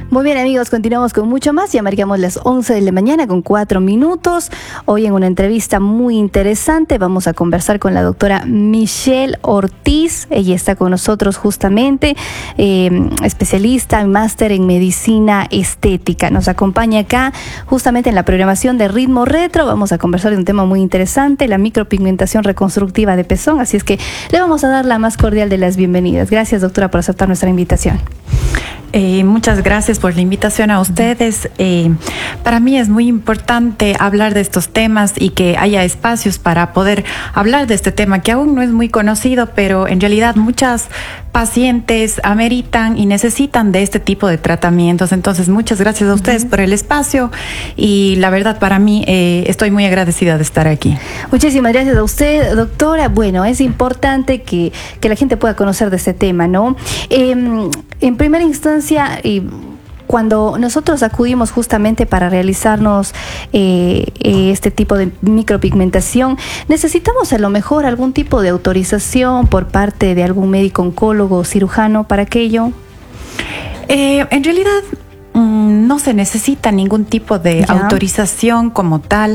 Muy bien, amigos, continuamos con mucho más. Ya marcamos las 11 de la mañana con 4 minutos. Hoy en una entrevista muy interesante vamos a conversar con la doctora Michelle Ortiz. Ella está con nosotros justamente, especialista, máster en medicina estética. Nos acompaña acá justamente en la programación de Ritmo Retro. Vamos a conversar de un tema muy interesante, la micropigmentación reconstructiva de pezón. Así es que le vamos a dar la más cordial de las bienvenidas. Gracias, doctora, por aceptar nuestra invitación. Muchas gracias por la invitación a ustedes. Para mí es muy importante hablar de estos temas y que haya espacios para poder hablar de este tema que aún no es muy conocido, pero en realidad muchas pacientes ameritan y necesitan de este tipo de tratamientos. Entonces, muchas gracias a ustedes por el espacio y la verdad para mí estoy muy agradecida de estar aquí. Muchísimas gracias a usted, doctora. Bueno, es importante que la gente pueda conocer de este tema, ¿no? En primera instancia, cuando nosotros acudimos justamente para realizarnos este tipo de micropigmentación, necesitamos a lo mejor algún tipo de autorización por parte de algún médico oncólogo o cirujano para aquello. En realidad no se necesita ningún tipo de autorización como tal.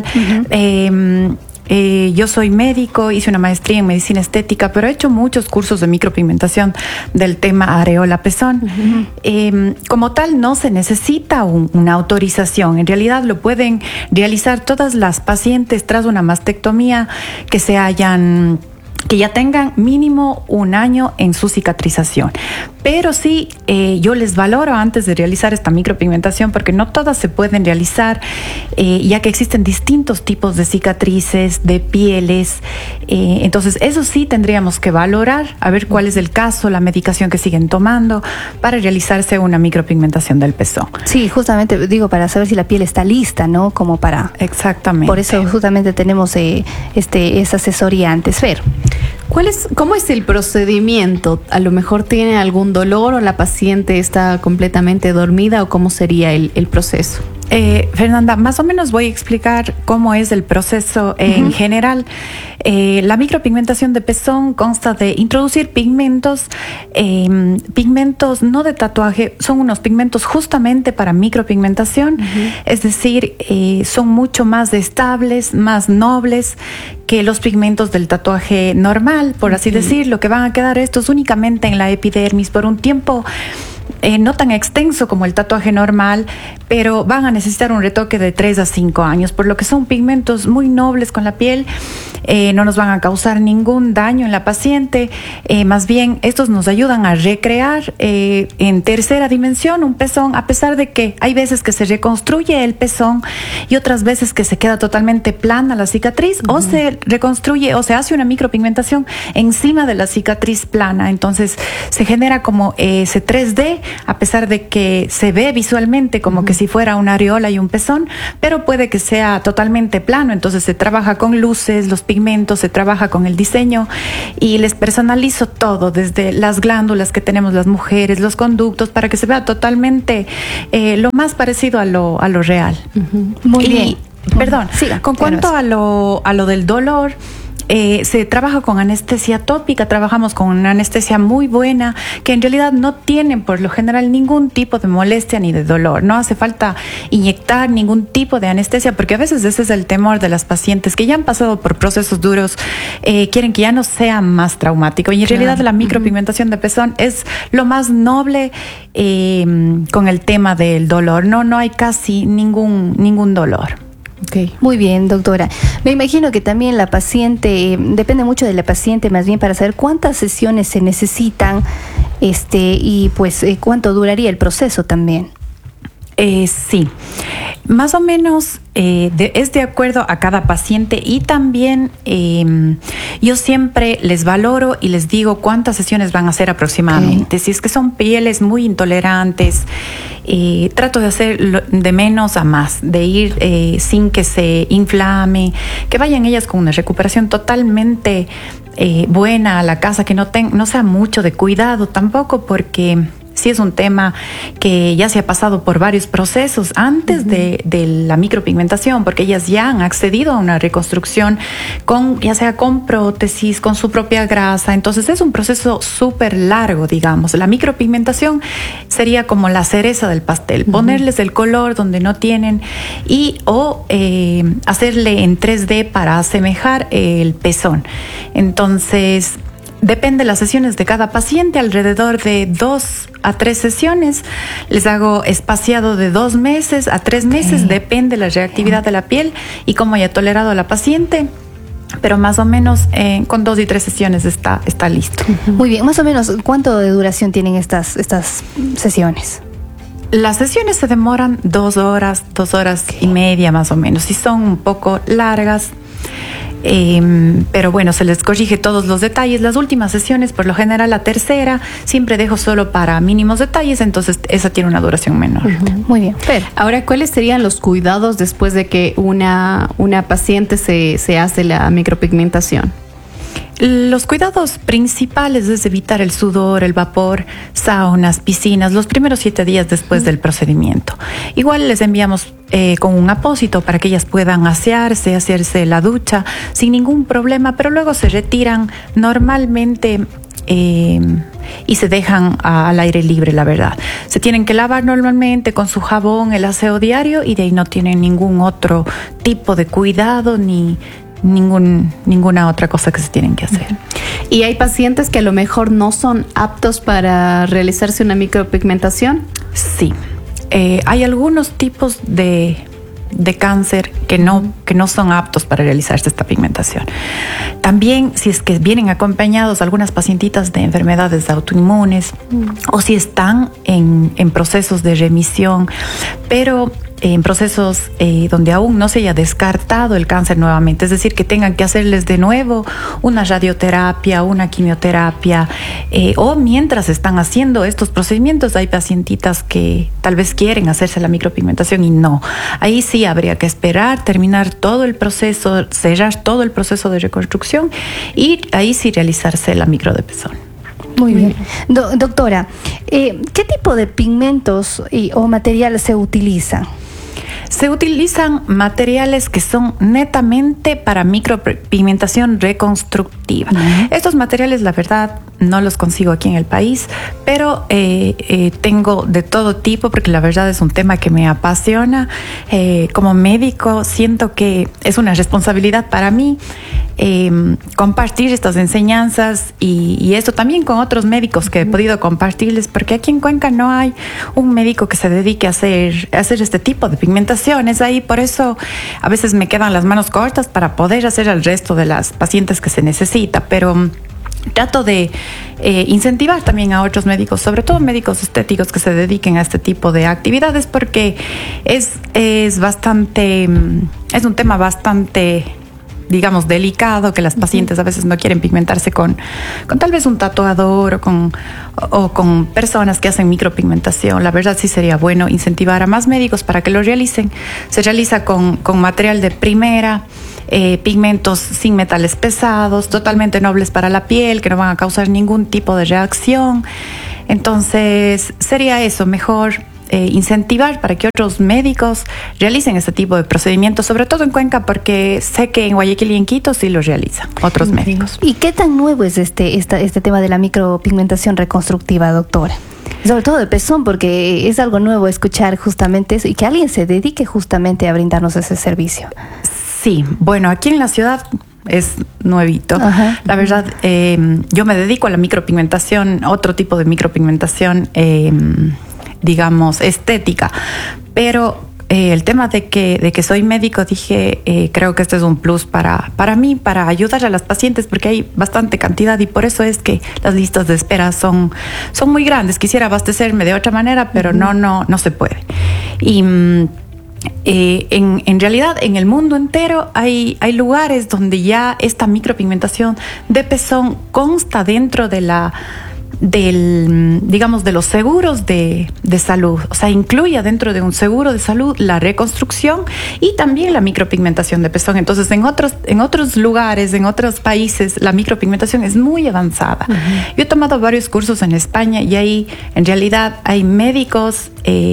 Yo soy médico, hice una maestría en medicina estética, pero he hecho muchos cursos de micropigmentación del tema areola-pezón. Como tal, no se necesita una autorización. En realidad lo pueden realizar todas las pacientes tras una mastectomía que ya tengan mínimo 1 año en su cicatrización. Pero sí, yo les valoro antes de realizar esta micropigmentación porque no todas se pueden realizar, ya que existen distintos tipos de cicatrices, de pieles. Entonces, eso sí tendríamos que valorar, a ver cuál es el caso, la medicación que siguen tomando para realizarse una micropigmentación del pezón. Sí, justamente digo, para saber si la piel está lista, ¿no? Como para... Exactamente. Por eso justamente tenemos esa asesoría antes. Fer. ¿Cómo es el procedimiento? A lo mejor tiene algún dolor o la paciente está completamente dormida, o cómo sería el proceso. Fernanda, más o menos voy a explicar cómo es el proceso en general. La micropigmentación de pezón consta de introducir pigmentos no de tatuaje, son unos pigmentos justamente para micropigmentación, es decir, son mucho más estables, más nobles que los pigmentos del tatuaje normal, por así decirlo, que van a quedar estos únicamente en la epidermis por un tiempo no tan extenso como el tatuaje normal, pero van a necesitar un retoque de 3 a 5 años, por lo que son pigmentos muy nobles con la piel, no nos van a causar ningún daño en la paciente, más bien estos nos ayudan a recrear en tercera dimensión un pezón, a pesar de que hay veces que se reconstruye el pezón y otras veces que se queda totalmente plana la cicatriz, o se reconstruye o se hace una micropigmentación encima de la cicatriz plana. Entonces se genera como ese 3D, a pesar de que se ve visualmente como que si fuera una areola y un pezón, pero puede que sea totalmente plano. Entonces se trabaja con luces, los pigmentos, se trabaja con el diseño y les personalizo todo, desde las glándulas que tenemos las mujeres, los conductos, para que se vea totalmente lo más parecido a lo real. Muy bien. Perdón, siga, con cuanto a lo del dolor, se trabaja con anestesia tópica, trabajamos con una anestesia muy buena, que en realidad no tienen por lo general ningún tipo de molestia ni de dolor. No hace falta inyectar ningún tipo de anestesia, porque a veces ese es el temor de las pacientes que ya han pasado por procesos duros, quieren que ya no sea más traumático. Y en realidad la micropigmentación de pezón es lo más noble con el tema del dolor. No hay casi ningún dolor. Okay. Muy bien, doctora. Me imagino que también la paciente, depende mucho de la paciente más bien para saber cuántas sesiones se necesitan y pues cuánto duraría el proceso también. Sí, más o menos es de acuerdo a cada paciente y también yo siempre les valoro y les digo cuántas sesiones van a hacer aproximadamente. Si es que son pieles muy intolerantes, trato de hacer de menos a más, de ir sin que se inflame, que vayan ellas con una recuperación totalmente buena a la casa, que no sea mucho de cuidado tampoco, porque sí es un tema que ya se ha pasado por varios procesos antes de la micropigmentación, porque ellas ya han accedido a una reconstrucción ya sea con prótesis, con su propia grasa. Entonces es un proceso súper largo, digamos. La micropigmentación sería como la cereza del pastel, ponerles el color donde no tienen o hacerle en 3D para asemejar el pezón. Entonces, depende de las sesiones de cada paciente, alrededor de 2 a 3 sesiones. Les hago espaciado de 2 meses a 3 meses, depende de la reactividad de la piel y cómo haya tolerado a la paciente. Pero más o menos con 2 y 3 sesiones está listo. Muy bien, más o menos, ¿cuánto de duración tienen estas sesiones? Las sesiones se demoran 2 horas, 2 horas y media más o menos. Y son un poco largas, pero bueno, se les corrige todos los detalles. Las últimas sesiones, por lo general la tercera, siempre dejo solo para mínimos detalles, entonces esa tiene una duración menor. Muy bien. Pero ahora, ¿cuáles serían los cuidados después de que una paciente se hace la micropigmentación? Los cuidados principales es evitar el sudor, el vapor, saunas, piscinas, los primeros 7 días después del procedimiento. Igual les enviamos con un apósito para que ellas puedan asearse, hacerse la ducha sin ningún problema, pero luego se retiran normalmente y se dejan al aire libre, la verdad. Se tienen que lavar normalmente con su jabón, el aseo diario, y de ahí no tienen ningún otro tipo de cuidado ni ninguna otra cosa que se tienen que hacer. ¿Y hay pacientes que a lo mejor no son aptos para realizarse una micropigmentación? Sí. Hay algunos tipos de cáncer que no son aptos para realizarse esta pigmentación. También, si es que vienen acompañados algunas pacientitas de enfermedades autoinmunes o si están en procesos de remisión, pero en procesos donde aún no se haya descartado el cáncer nuevamente, es decir, que tengan que hacerles de nuevo una radioterapia, una quimioterapia, o mientras están haciendo estos procedimientos hay pacientitas que tal vez quieren hacerse la micropigmentación y no. Ahí sí habría que esperar, terminar todo el proceso, cerrar todo el proceso de reconstrucción y ahí sí realizarse la micro de pezón. Muy bien. Doctora, ¿qué tipo de pigmentos o materiales se utilizan? Se utilizan materiales que son netamente para micropigmentación reconstructiva. Estos materiales, la verdad, no los consigo aquí en el país, pero tengo de todo tipo porque la verdad es un tema que me apasiona. Como médico siento que es una responsabilidad para mí compartir estas enseñanzas y esto también con otros médicos que he podido compartirles, porque aquí en Cuenca no hay un médico que se dedique a hacer este tipo de pigmentaciones. Ahí por eso a veces me quedan las manos cortas para poder hacer al resto de las pacientes que se necesita, pero trato de incentivar también a otros médicos, sobre todo médicos estéticos, que se dediquen a este tipo de actividades, porque es un tema bastante, digamos, delicado, que las pacientes a veces no quieren pigmentarse con tal vez un tatuador o con personas que hacen micropigmentación. La verdad sí sería bueno incentivar a más médicos para que lo realicen. Se realiza con material de primera, pigmentos sin metales pesados, totalmente nobles para la piel, que no van a causar ningún tipo de reacción. Entonces sería eso, mejor incentivar para que otros médicos realicen este tipo de procedimientos, sobre todo en Cuenca, porque sé que en Guayaquil y en Quito sí lo realizan otros médicos. ¿Y qué tan nuevo es este tema de la micropigmentación reconstructiva, doctora? Sobre todo de pezón, porque es algo nuevo escuchar justamente eso y que alguien se dedique justamente a brindarnos ese servicio. Sí, bueno, aquí en la ciudad es nuevito. Ajá. La verdad, yo me dedico a la micropigmentación, otro tipo de micropigmentación, digamos, estética, pero el tema de que soy médico, dije, creo que este es un plus para mí, para ayudar a las pacientes, porque hay bastante cantidad y por eso es que las listas de espera son muy grandes. Quisiera abastecerme de otra manera, pero no se puede. Y en realidad en el mundo entero hay lugares donde ya esta micropigmentación de pezón consta dentro de digamos, de los seguros de salud. O sea, incluye dentro de un seguro de salud la reconstrucción y también la micropigmentación de pezón. Entonces, en otros lugares, en otros países, la micropigmentación es muy avanzada. Yo he tomado varios cursos en España y ahí, en realidad, hay médicos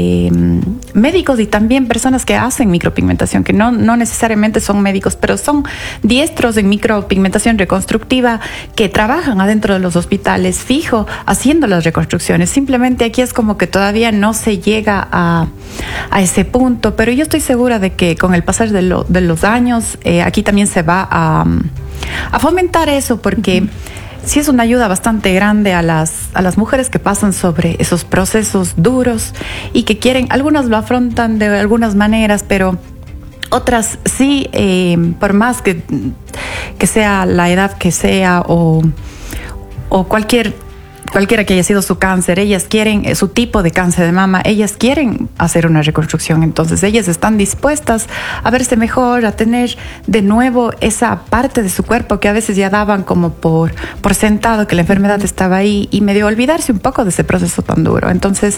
y también personas que hacen micropigmentación, que no necesariamente son médicos, pero son diestros en micropigmentación reconstructiva que trabajan adentro de los hospitales fijo haciendo las reconstrucciones. Simplemente aquí es como que todavía no se llega a ese punto, pero yo estoy segura de que con el pasar de los años aquí también se va a fomentar eso, porque sí es una ayuda bastante grande a las mujeres que pasan sobre esos procesos duros y que quieren, algunas lo afrontan de algunas maneras, pero otras sí, por más que sea la edad que sea o cualquiera que haya sido su cáncer, ellas quieren, su tipo de cáncer de mama, ellas quieren hacer una reconstrucción. Entonces ellas están dispuestas a verse mejor, a tener de nuevo esa parte de su cuerpo que a veces ya daban como por sentado que la enfermedad estaba ahí, y medio olvidarse un poco de ese proceso tan duro. Entonces,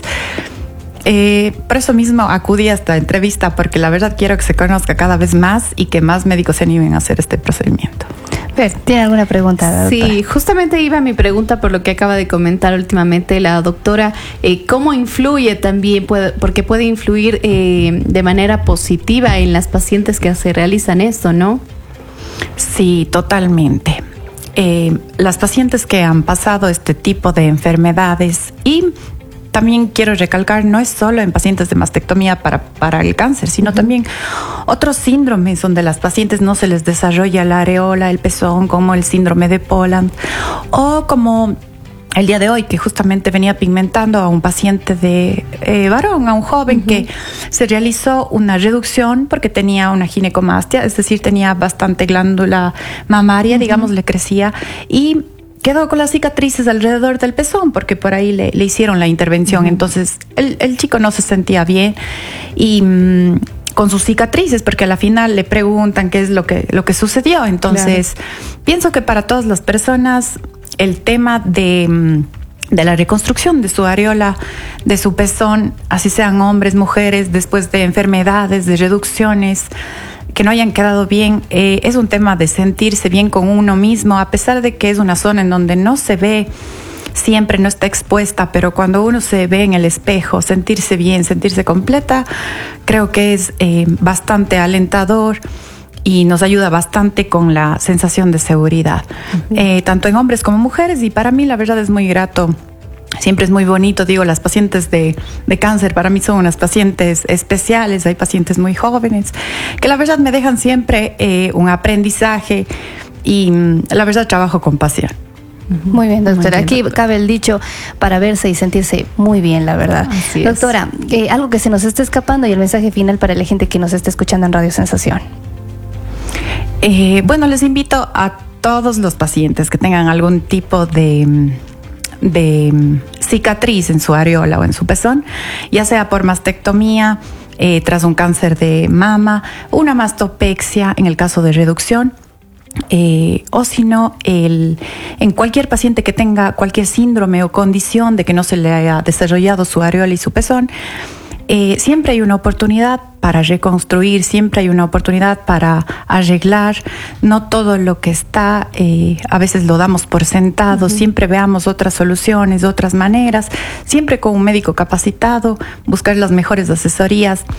por eso mismo acudí a esta entrevista, porque la verdad quiero que se conozca cada vez más y que más médicos se animen a hacer este procedimiento. ¿Tiene alguna pregunta, doctora? Sí, justamente iba mi pregunta por lo que acaba de comentar últimamente la doctora. ¿Cómo influye también? Porque puede influir de manera positiva en las pacientes que se realizan esto, ¿no? Sí, totalmente. Las pacientes que han pasado este tipo de enfermedades, y también quiero recalcar, no es solo en pacientes de mastectomía para el cáncer, sino también otros síndromes donde las pacientes no se les desarrolla la areola, el pezón, como el síndrome de Poland, o como el día de hoy, que justamente venía pigmentando a un paciente de varón, a un joven que se realizó una reducción porque tenía una ginecomastia, es decir, tenía bastante glándula mamaria, digamos, le crecía, y quedó con las cicatrices alrededor del pezón porque por ahí le hicieron la intervención. Entonces el chico no se sentía bien y con sus cicatrices, porque a la final le preguntan qué es lo que sucedió. Entonces pienso que para todas las personas el tema de la reconstrucción de su areola, de su pezón, así sean hombres, mujeres, después de enfermedades, de reducciones que no hayan quedado bien, es un tema de sentirse bien con uno mismo, a pesar de que es una zona en donde no se ve siempre, no está expuesta, pero cuando uno se ve en el espejo, sentirse bien, sentirse completa, creo que es bastante alentador y nos ayuda bastante con la sensación de seguridad, tanto en hombres como mujeres, y para mí la verdad es muy grato. Siempre es muy bonito, digo, las pacientes de cáncer para mí son unas pacientes especiales, hay pacientes muy jóvenes que la verdad me dejan siempre un aprendizaje, y la verdad trabajo con pasión. Muy bien, doctora. Aquí cabe el dicho para verse y sentirse muy bien, la verdad. Así es. Doctora, algo que se nos está escapando y el mensaje final para la gente que nos está escuchando en Radio Sensación. Bueno, les invito a todos los pacientes que tengan algún tipo de cicatriz en su areola o en su pezón, ya sea por mastectomía, tras un cáncer de mama, una mastopexia en el caso de reducción, o si no, en cualquier paciente que tenga cualquier síndrome o condición de que no se le haya desarrollado su areola y su pezón, siempre hay una oportunidad para reconstruir, siempre hay una oportunidad para arreglar. No todo lo que está, a veces lo damos por sentado, siempre veamos otras soluciones, otras maneras, siempre con un médico capacitado, buscar las mejores asesorías.